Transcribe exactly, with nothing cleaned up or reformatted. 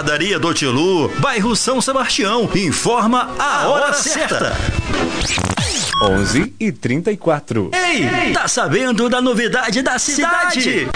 Padaria do Tilu, bairro São Sebastião. Informa a hora certa. onze e trinta e quatro. Ei, tá sabendo da novidade da cidade?